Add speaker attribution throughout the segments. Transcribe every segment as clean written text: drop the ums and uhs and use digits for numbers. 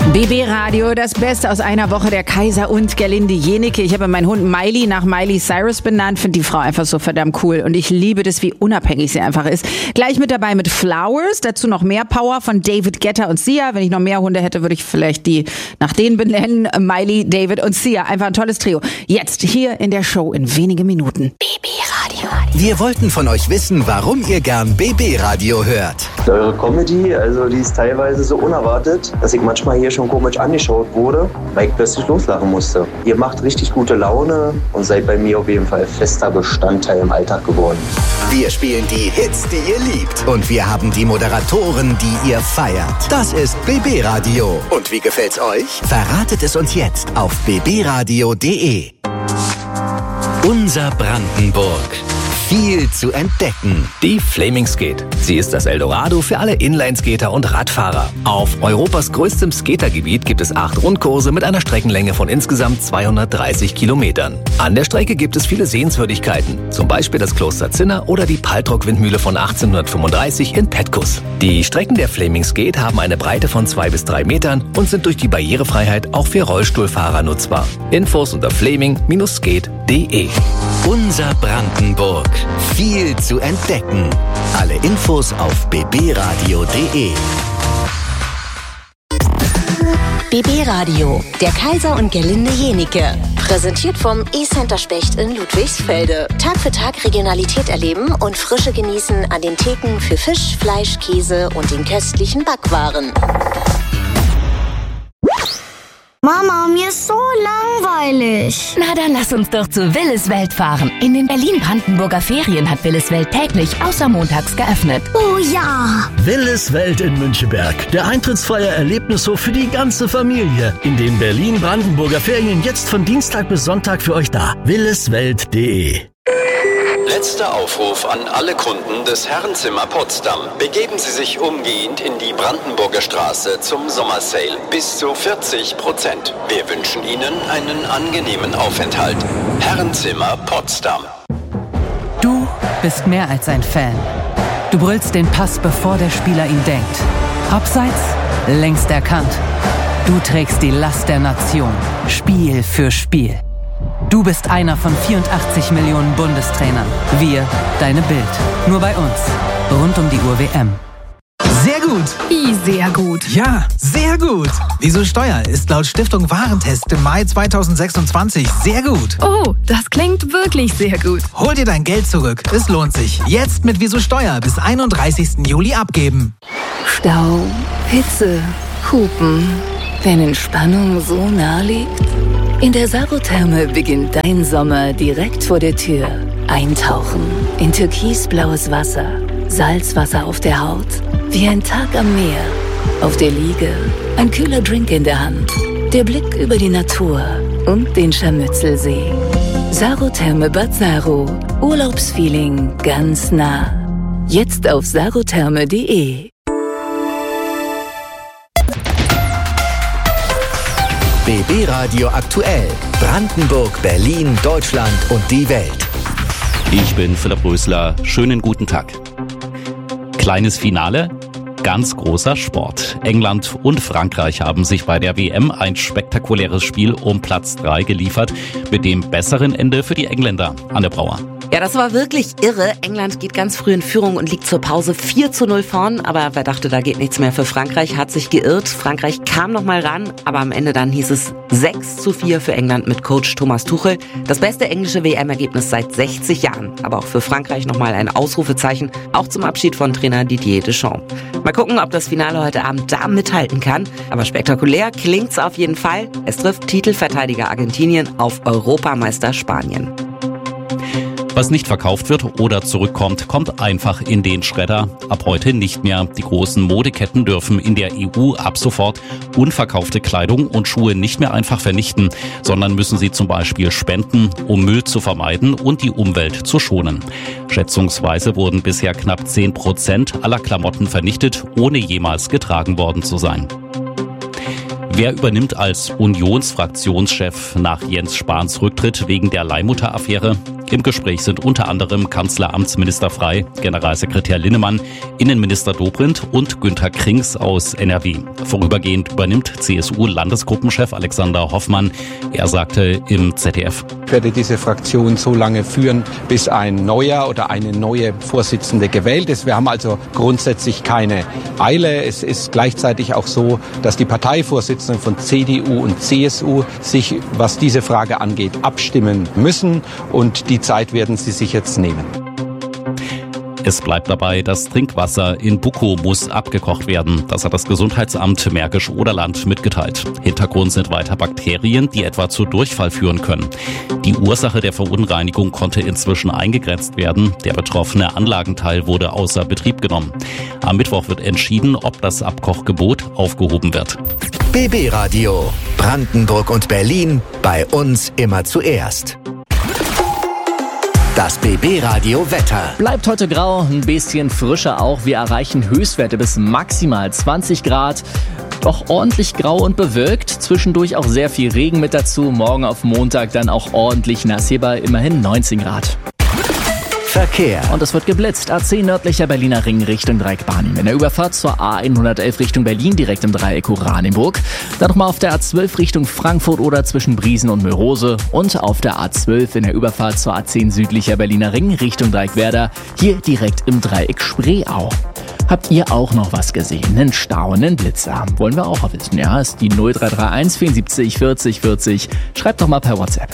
Speaker 1: BB Radio, das Beste aus einer Woche, der Kaiser und Gerlinde Jenike. Ich habe meinen Hund Miley nach Miley Cyrus benannt, finde die Frau einfach so verdammt cool und ich liebe das, wie unabhängig sie einfach ist. Gleich mit dabei mit Flowers, dazu noch mehr Power von David Guetta und Sia. Wenn ich noch mehr Hunde hätte, würde ich vielleicht die nach denen benennen. Miley, David und Sia, einfach ein tolles Trio. Jetzt hier in der Show in wenigen Minuten. BB Radio.
Speaker 2: Wir wollten von euch wissen, warum ihr gern BB Radio hört.
Speaker 3: Eure Comedy, also die ist teilweise so unerwartet, dass ich manchmal hier schon komisch angeschaut wurde, weil ich plötzlich loslachen musste. Ihr macht richtig gute Laune und seid bei mir auf jeden Fall fester Bestandteil im Alltag geworden.
Speaker 2: Wir spielen die Hits, die ihr liebt. Und wir haben die Moderatoren, die ihr feiert. Das ist BB Radio. Und wie gefällt's euch? Verratet es uns jetzt auf bbradio.de. Unser Brandenburg. Viel zu entdecken.
Speaker 4: Die Flaming-Skate. Sie ist das Eldorado für alle Inlineskater und Radfahrer. Auf Europas größtem Skatergebiet gibt es 8 Rundkurse mit einer Streckenlänge von insgesamt 230 Kilometern. An der Strecke gibt es viele Sehenswürdigkeiten, zum Beispiel das Kloster Zinner oder die Paltrock-Windmühle von 1835 in Petkus. Die Strecken der Flaming-Skate haben eine Breite von 2 bis 3 Metern und sind durch die Barrierefreiheit auch für Rollstuhlfahrer nutzbar. Infos unter flaming-skate.de.
Speaker 2: Unser Brandenburg. Viel zu entdecken. Alle Infos auf bbradio.de.
Speaker 5: BB Radio, der Kaiser und Gerlinde Jenike. Präsentiert vom E-Center Specht in Ludwigsfelde. Tag für Tag Regionalität erleben und Frische genießen an den Theken für Fisch, Fleisch, Käse und den köstlichen Backwaren.
Speaker 6: Mama, mir ist so langweilig.
Speaker 7: Na, dann lass uns doch zu Willis Welt fahren. In den Berlin-Brandenburger Ferien hat Willis Welt täglich außer montags geöffnet.
Speaker 6: Oh ja!
Speaker 8: Willis Welt in Müncheberg. Der eintrittsfreie Erlebnishof für die ganze Familie. In den Berlin-Brandenburger Ferien jetzt von Dienstag bis Sonntag für euch da. williswelt.de.
Speaker 9: Letzter Aufruf an alle Kunden des Herrenzimmer Potsdam. Begeben Sie sich umgehend in die Brandenburger Straße zum Sommersale. Bis zu 40%. Wir wünschen Ihnen einen angenehmen Aufenthalt. Herrenzimmer Potsdam.
Speaker 10: Du bist mehr als ein Fan. Du brüllst den Pass, bevor der Spieler ihn denkt. Abseits? Längst erkannt. Du trägst die Last der Nation. Spiel für Spiel. Du bist einer von 84 Millionen Bundestrainern. Wir, deine Bild. Nur bei uns. Rund um die Uhr WM.
Speaker 11: Sehr gut.
Speaker 7: Wie sehr gut?
Speaker 11: Ja, sehr gut. Wieso Steuer ist laut Stiftung Warentest im Mai 2026 sehr gut.
Speaker 7: Oh, das klingt wirklich sehr gut.
Speaker 11: Hol dir dein Geld zurück. Es lohnt sich. Jetzt mit Wieso Steuer bis 31. Juli abgeben.
Speaker 7: Stau, Hitze, Hupen. Wenn Entspannung so nah liegt? In der Sarotherme beginnt dein Sommer direkt vor der Tür. Eintauchen in türkisblaues Wasser, Salzwasser auf der Haut, wie ein Tag am Meer. Auf der Liege ein kühler Drink in der Hand, der Blick über die Natur und den Scharmützelsee. Sarotherme Bad Saro, Urlaubsfeeling ganz nah. Jetzt auf sarotherme.de.
Speaker 2: BB Radio aktuell. Brandenburg, Berlin, Deutschland und die Welt.
Speaker 12: Ich bin Philipp Rösler. Schönen guten Tag. Kleines Finale, ganz großer Sport. England und Frankreich haben sich bei der WM ein spektakuläres Spiel um Platz 3 geliefert, mit dem besseren Ende für die Engländer. Anne Brauer.
Speaker 13: Ja, das war wirklich irre. England geht ganz früh in Führung und liegt zur Pause 4:0 vorn. Aber wer dachte, da geht nichts mehr für Frankreich, hat sich geirrt. Frankreich kam noch mal ran, aber am Ende dann hieß es 6:4 für England mit Coach Thomas Tuchel. Das beste englische WM-Ergebnis seit 60 Jahren. Aber auch für Frankreich noch mal ein Ausrufezeichen, auch zum Abschied von Trainer Didier Deschamps. Mal gucken, ob das Finale heute Abend da mithalten kann. Aber spektakulär klingt's auf jeden Fall. Es trifft Titelverteidiger Argentinien auf Europameister Spanien.
Speaker 12: Was nicht verkauft wird oder zurückkommt, kommt einfach in den Schredder. Ab heute nicht mehr. Die großen Modeketten dürfen in der EU ab sofort unverkaufte Kleidung und Schuhe nicht mehr einfach vernichten, sondern müssen sie zum Beispiel spenden, um Müll zu vermeiden und die Umwelt zu schonen. Schätzungsweise wurden bisher knapp 10% aller Klamotten vernichtet, ohne jemals getragen worden zu sein. Wer übernimmt als Unionsfraktionschef nach Jens Spahns Rücktritt wegen der Leihmutter-Affäre? Im Gespräch sind unter anderem Kanzleramtsminister Frey, Generalsekretär Linnemann, Innenminister Dobrindt und Günther Krings aus NRW. Vorübergehend übernimmt CSU-Landesgruppenchef Alexander Hoffmann. Er sagte im ZDF:
Speaker 14: Ich werde diese Fraktion so lange führen, bis ein neuer oder eine neue Vorsitzende gewählt ist. Wir haben also grundsätzlich keine Eile. Es ist gleichzeitig auch so, dass die Parteivorsitzenden von CDU und CSU sich, was diese Frage angeht, abstimmen müssen. Und die Zeit werden sie sich jetzt nehmen.
Speaker 12: Es bleibt dabei, das Trinkwasser in Bukow muss abgekocht werden. Das hat das Gesundheitsamt Märkisch-Oderland mitgeteilt. Hintergrund sind weiter Bakterien, die etwa zu Durchfall führen können. Die Ursache der Verunreinigung konnte inzwischen eingegrenzt werden. Der betroffene Anlagenteil wurde außer Betrieb genommen. Am Mittwoch wird entschieden, ob das Abkochgebot aufgehoben wird.
Speaker 2: BB Radio. Brandenburg und Berlin. Bei uns immer zuerst. Das BB Radio Wetter.
Speaker 15: Bleibt heute grau, ein bisschen frischer auch. Wir erreichen Höchstwerte bis maximal 20 Grad. Doch ordentlich grau und bewölkt. Zwischendurch auch sehr viel Regen mit dazu. Morgen auf Montag dann auch ordentlich nass, hier bei immerhin 19 Grad.
Speaker 2: Verkehr.
Speaker 15: Und es wird geblitzt. A10 nördlicher Berliner Ring Richtung Dreieck Barnim. In der Überfahrt zur A111 Richtung Berlin, direkt im Dreieck Oranienburg. Dann nochmal auf der A12 Richtung Frankfurt oder zwischen Briesen und Mörose. Und auf der A12 in der Überfahrt zur A10 südlicher Berliner Ring Richtung Dreieck Werder. Hier direkt im Dreieck Spreeau. Habt ihr auch noch was gesehen? Einen Stau, einen Blitzer? Wollen wir auch wissen, ja? Ist die 0331 74 40 40. Schreibt doch mal per WhatsApp.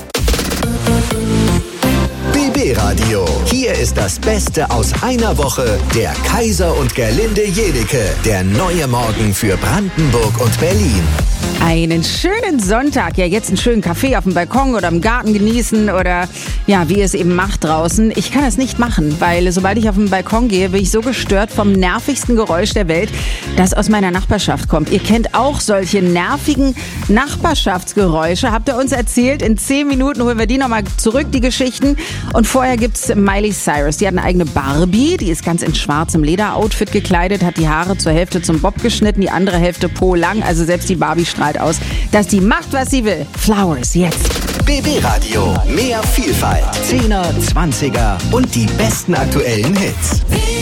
Speaker 2: BB Radio. Hier ist das Beste aus einer Woche. Der Kaiser und Gerlinde Jenike. Der neue Morgen für Brandenburg und Berlin.
Speaker 1: Einen schönen Sonntag. Ja, jetzt einen schönen Kaffee auf dem Balkon oder im Garten genießen oder ja, wie ihr es eben macht draußen. Ich kann es nicht machen, weil sobald ich auf den Balkon gehe, bin ich so gestört vom nervigsten Geräusch der Welt, das aus meiner Nachbarschaft kommt. Ihr kennt auch solche nervigen Nachbarschaftsgeräusche. Habt ihr uns erzählt? In 10 Minuten holen wir die nochmal zurück, die Geschichten. Und vorher gibt's Miley Cyrus. Die hat eine eigene Barbie. Die ist ganz in schwarzem Lederoutfit gekleidet, hat die Haare zur Hälfte zum Bob geschnitten, die andere Hälfte po lang. Also selbst die Barbie strahlt aus, dass die macht, was sie will. Flowers, jetzt.
Speaker 2: BB Radio. Mehr Vielfalt. 10er, 20er und die besten aktuellen Hits.